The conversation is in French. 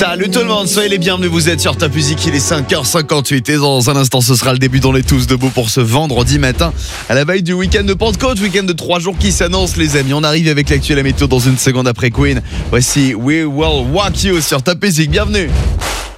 Salut tout le monde, soyez les bienvenus, vous êtes sur Top Music, il est 5h58 et dans un instant ce sera le début dans les tous debout pour ce vendredi matin à la veille du week-end de Pentecôte, week-end de 3 jours qui s'annonce les amis. On arrive avec l'actuelle météo dans une seconde après Queen. Voici We Will Walk You sur Top Music, bienvenue.